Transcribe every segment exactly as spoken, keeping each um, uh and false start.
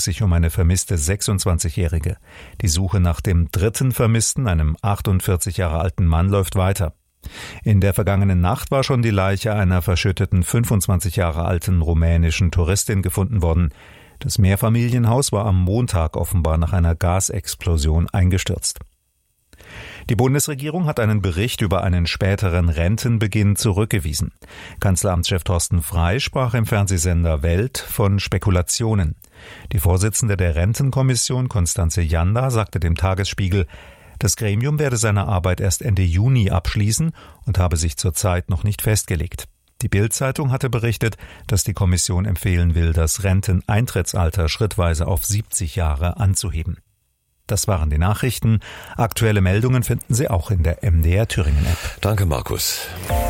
sich um eine vermisste sechsundzwanzigjährige. Die Suche nach dem dritten Vermissten, einem achtundvierzig Jahre alten Mann, läuft weiter. In der vergangenen Nacht war schon die Leiche einer verschütteten fünfundzwanzig Jahre alten rumänischen Touristin gefunden worden. Das Mehrfamilienhaus war am Montag offenbar nach einer Gasexplosion eingestürzt. Die Bundesregierung hat einen Bericht über einen späteren Rentenbeginn zurückgewiesen. Kanzleramtschef Thorsten Frey sprach im Fernsehsender Welt von Spekulationen. Die Vorsitzende der Rentenkommission, Constanze Janda, sagte dem Tagesspiegel, das Gremium werde seine Arbeit erst Ende Juni abschließen und habe sich zurzeit noch nicht festgelegt. Die Bild-Zeitung hatte berichtet, dass die Kommission empfehlen will, das Renteneintrittsalter schrittweise auf siebzig Jahre anzuheben. Das waren die Nachrichten. Aktuelle Meldungen finden Sie auch in der M D R Thüringen App. Danke, Markus.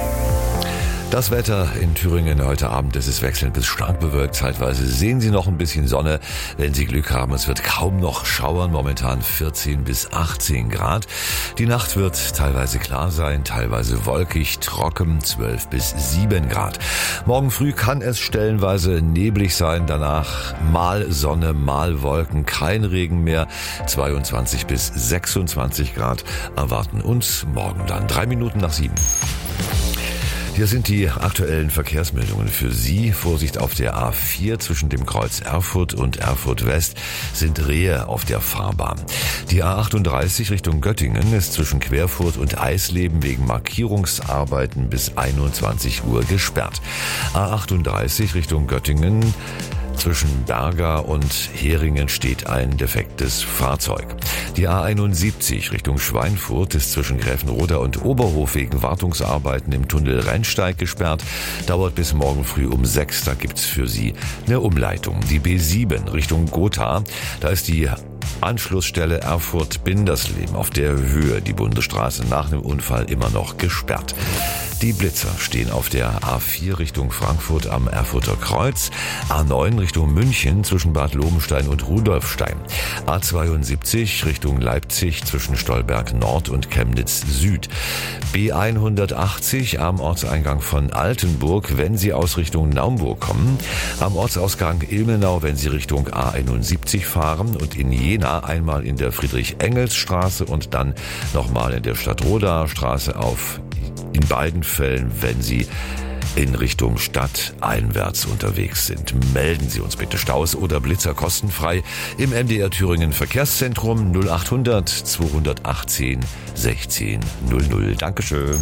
Das Wetter in Thüringen heute Abend, es ist wechselnd bis stark bewölkt. Zeitweise sehen Sie noch ein bisschen Sonne, wenn Sie Glück haben. Es wird kaum noch schauern, momentan vierzehn bis achtzehn Grad. Die Nacht wird teilweise klar sein, teilweise wolkig, trocken, zwölf bis sieben Grad. Morgen früh kann es stellenweise neblig sein, danach mal Sonne, mal Wolken, kein Regen mehr. zweiundzwanzig bis sechsundzwanzig Grad erwarten uns morgen dann. Drei Minuten nach sieben. Hier sind die aktuellen Verkehrsmeldungen für Sie. Vorsicht auf der A vier zwischen dem Kreuz Erfurt und Erfurt West sind Rehe auf der Fahrbahn. Die A achtunddreißig Richtung Göttingen ist zwischen Querfurt und Eisleben wegen Markierungsarbeiten bis einundzwanzig Uhr gesperrt. A achtunddreißig Richtung Göttingen zwischen Berga und Heringen steht ein defektes Fahrzeug. Die A einundsiebzig Richtung Schweinfurt ist zwischen Gräfenroda und Oberhof wegen Wartungsarbeiten im Tunnel Rennsteig gesperrt. Dauert bis morgen früh um sechs, da gibt's für Sie eine Umleitung. Die B sieben Richtung Gotha, da ist die Anschlussstelle Erfurt-Bindersleben auf der Höhe, die Bundesstraße nach dem Unfall immer noch gesperrt. Die Blitzer stehen auf der A vier Richtung Frankfurt am Erfurter Kreuz, A neun Richtung München zwischen Bad Lobenstein und Rudolfstein, A zweiundsiebzig Richtung Leipzig zwischen Stolberg Nord und Chemnitz Süd, B hundertachtzig am Ortseingang von Altenburg, wenn Sie aus Richtung Naumburg kommen, am Ortsausgang Ilmenau, wenn Sie Richtung A einundsiebzig fahren und in Jena einmal in der Friedrich-Engels-Straße und dann nochmal in der Stadtrodaer Straße auf. In beiden Fällen, wenn Sie in Richtung Stadt einwärts unterwegs sind. Melden Sie uns bitte Staus oder Blitzer kostenfrei im M D R Thüringen Verkehrszentrum null achthundert zweihundertachtzehn sechzehn null null. Dankeschön.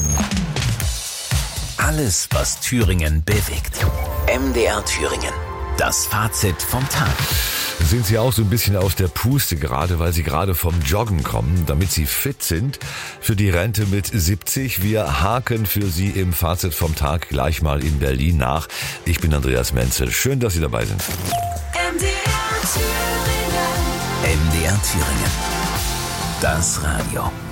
Alles, was Thüringen bewegt. M D R Thüringen. Das Fazit vom Tag. Sind Sie auch so ein bisschen aus der Puste gerade, weil Sie gerade vom Joggen kommen, damit Sie fit sind für die Rente mit siebzig? Wir haken für Sie im Fazit vom Tag gleich mal in Berlin nach. Ich bin Andreas Menzel. Schön, dass Sie dabei sind. M D R Thüringen. M D R Thüringen. Das Radio.